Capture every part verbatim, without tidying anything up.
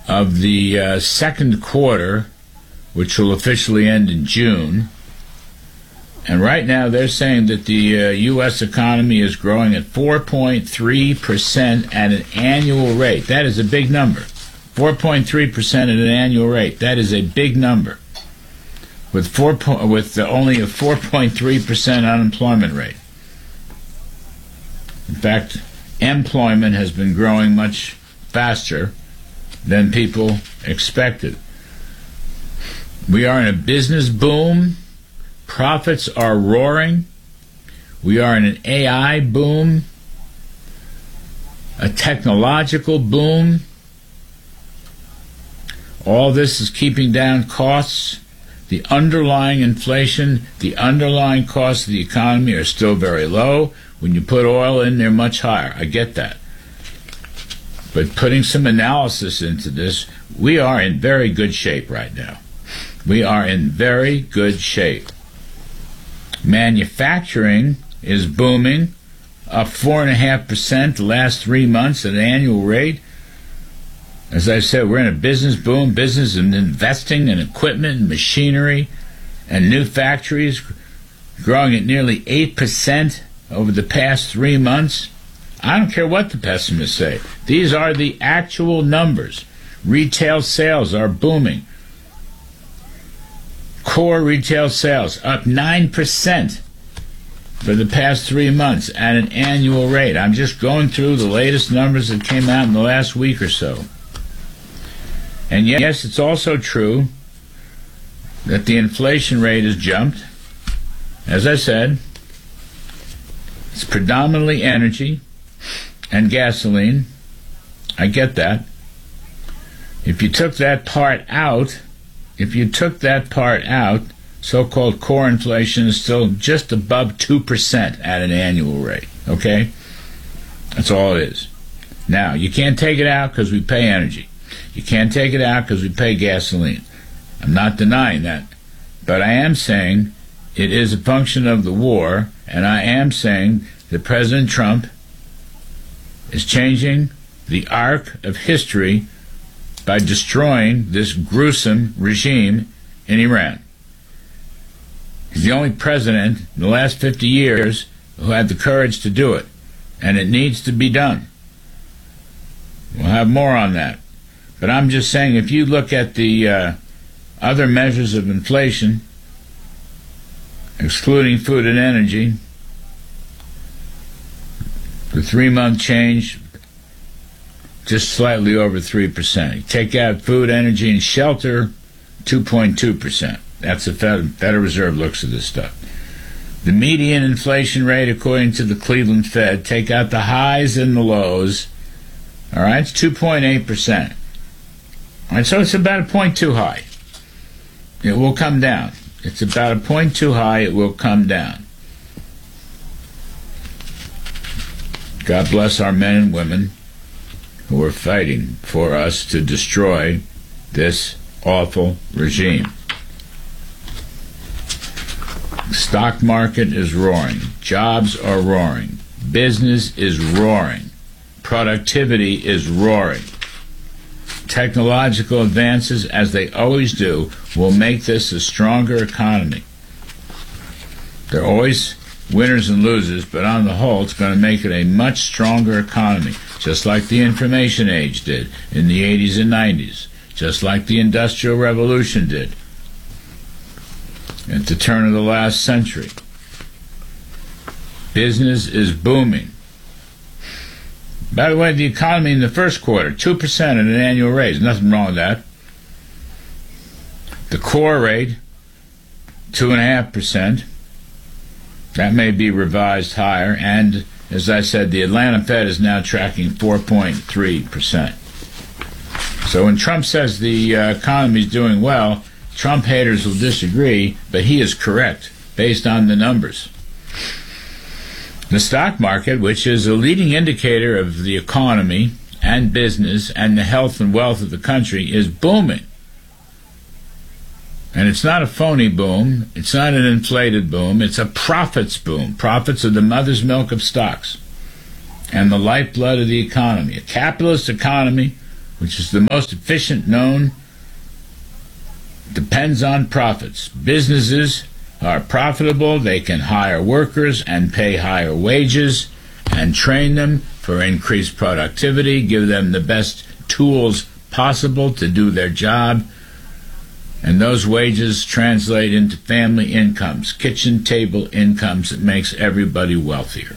of the uh, second quarter, which will officially end in June. And right now they're saying that the uh, U S economy is growing at four point three percent at an annual rate. That is a big number. four point three percent at an annual rate. That is a big number. With four po- with uh, only a four point three percent unemployment rate. In fact, employment has been growing much faster than people expected. We are in a business boom. Profits are roaring. We are in an A I boom, a technological boom. All this is keeping down costs. The underlying inflation, the underlying costs of the economy are still very low. When you put oil in, they're much higher. I get that. But putting some analysis into this, we are in very good shape right now. We are in very good shape. Manufacturing is booming, up four point five percent the last three months at an annual rate. As I said, we're in a business boom, business and investing in equipment and machinery and new factories growing at nearly eight percent over the past three months. I don't care what the pessimists say. These are the actual numbers. Retail sales are booming. Core retail sales up nine percent for the past three months at an annual rate. I'm just going through the latest numbers that came out in the last week or so. And yes, it's also true that the inflation rate has jumped. As I said, it's predominantly energy and gasoline. I get that. If you took that part out, if you took that part out, so-called core inflation is still just above two percent at an annual rate, okay? That's all it is. Now, you can't take it out because we pay energy. You can't take it out because we pay gasoline. I'm not denying that. But I am saying it is a function of the war, and I am saying that President Trump is changing the arc of history by destroying this gruesome regime in Iran. He's the only president in the last fifty years who had the courage to do it, and it needs to be done. We'll have more on that. But I'm just saying, if you look at the uh, other measures of inflation, excluding food and energy, the three-month change, just slightly over three percent. You take out food, energy, and shelter, two point two percent. That's the Fed, Federal Reserve looks at this stuff. The median inflation rate, according to the Cleveland Fed, take out the highs and the lows, all right, it's two point eight percent. All right, so it's about a point too high. It will come down. It's about a point too high. It will come down. God bless our men and women who are fighting for us to destroy this awful regime. Stock market is roaring. Jobs are roaring. Business is roaring. Productivity is roaring. Technological advances, as they always do, will make this a stronger economy. There are always winners and losers, but on the whole, it's going to make it a much stronger economy, just like the information age did in the eighties and nineties, just like the Industrial Revolution did at the turn of the last century. Business is booming. By the way, the economy in the first quarter, two percent at an annual rate. Nothing wrong with that. The core rate, two point five percent. That may be revised higher. And, as I said, the Atlanta Fed is now tracking four point three percent. So when Trump says the uh, economy is doing well, Trump haters will disagree, but he is correct based on the numbers. The stock market, which is a leading indicator of the economy and business and the health and wealth of the country, is booming. And it's not a phony boom. It's not an inflated boom. It's a profits boom. Profits are the mother's milk of stocks and the lifeblood of the economy. A capitalist economy which is the most efficient known, depends on profits. Businesses are profitable. They can hire workers and pay higher wages and train them for increased productivity, give them the best tools possible to do their job, and those wages translate into family incomes, kitchen table incomes that makes everybody wealthier.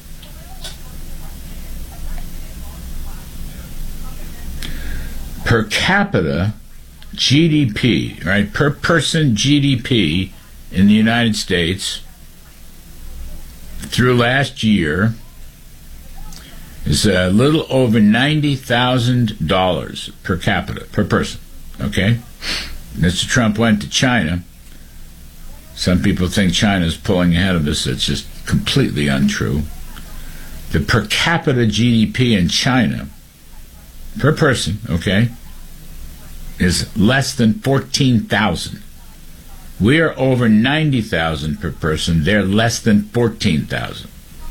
Per capita G D P, right, per person G D P in the United States through last year is a little over ninety thousand dollars per capita, per person, okay? Mister Trump went to China. Some people think China's pulling ahead of us. It's just completely untrue. The per capita G D P in China, per person, okay, is less than fourteen thousand. We are over ninety thousand per person. They're less than fourteen thousand.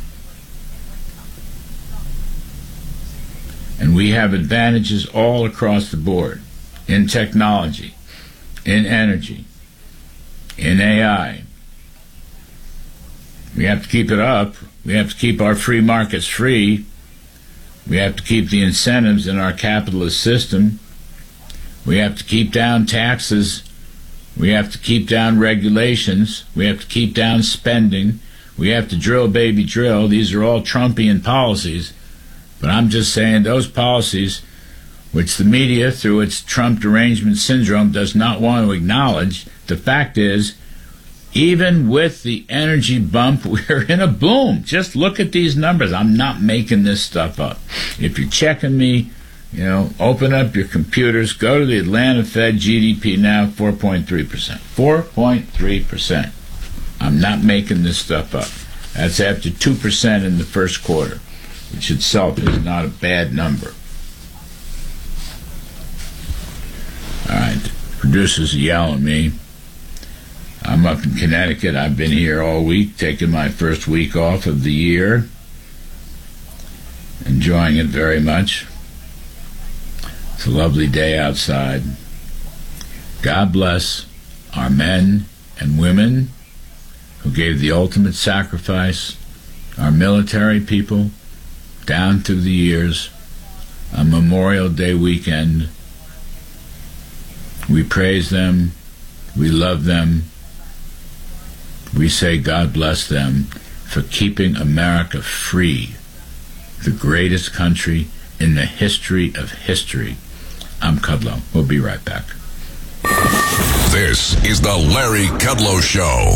And we have advantages all across the board in technology, in energy, in A I. We have to keep it up. We have to keep our free markets free. We have to keep the incentives in our capitalist system. We have to keep down taxes. We have to keep down regulations. We have to keep down spending. We have to drill, baby, drill. These are all Trumpian policies. But I'm just saying those policies, which the media, through its Trump derangement syndrome, does not want to acknowledge, the fact is, even with the energy bump, we're in a boom. Just look at these numbers. I'm not making this stuff up. If you're checking me, you know, open up your computers, go to the Atlanta Fed G D P now, four point three percent. four point three percent. I'm not making this stuff up. That's after two percent in the first quarter, which itself is not a bad number. All right, producers are yelling at me. I'm up in Connecticut. I've been here all week, taking my first week off of the year. Enjoying it very much. It's a lovely day outside. God bless our men and women who gave the ultimate sacrifice, our military people, down through the years, on Memorial Day weekend. We praise them. We love them. We say God bless them for keeping America free, the greatest country in the history of history. I'm Kudlow. We'll be right back. This is the Larry Kudlow Show.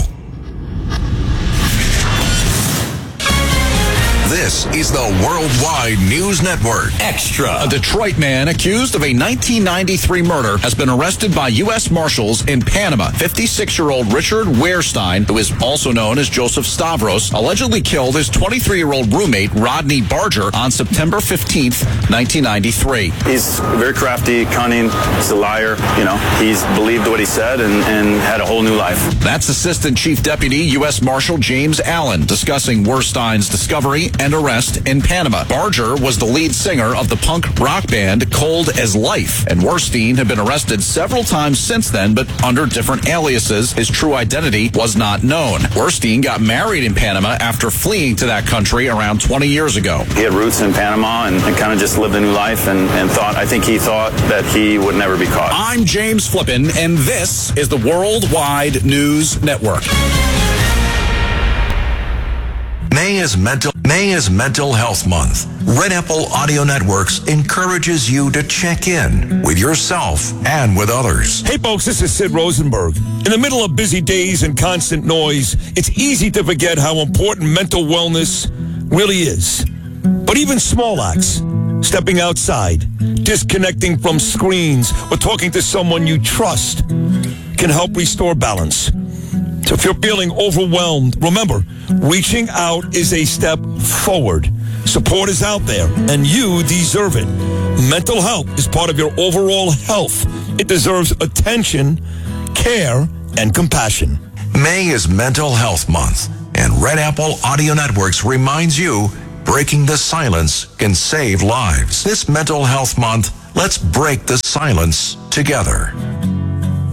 This is the Worldwide News Network. Extra. A Detroit man accused of a nineteen ninety-three murder has been arrested by U S Marshals in Panama. fifty-six-year-old Richard Wehrstein, who is also known as Joseph Stavros, allegedly killed his twenty-three-year-old roommate, Rodney Barger, on September fifteenth, nineteen ninety-three. He's very crafty, cunning. He's a liar. You know, he's believed what he said and, and had a whole new life. That's Assistant Chief Deputy U S Marshal James Allen discussing Wehrstein's discovery and arrest in Panama. Barger was the lead singer of the punk rock band Cold as Life, and Wehrstein had been arrested several times since then, but under different aliases. His true identity was not known. Wehrstein got married in Panama after fleeing to that country around twenty years ago. He had roots in Panama and, and kind of just lived a new life and, and thought, I think he thought that he would never be caught. I'm James Flippin, and this is the Worldwide News Network. May is mental May is Mental Health Month. Red Apple Audio Networks encourages you to check in with yourself and with others. Hey folks, this is Sid Rosenberg. In the middle of busy days and constant noise, it's easy to forget how important mental wellness really is. But even small acts, stepping outside, disconnecting from screens, or talking to someone you trust can help restore balance. So if you're feeling overwhelmed, remember, reaching out is a step forward. Support is out there, and you deserve it. Mental health is part of your overall health. It deserves attention, care, and compassion. May is Mental Health Month, and Red Apple Audio Networks reminds you breaking the silence can save lives. This Mental Health Month, Let's break the silence together.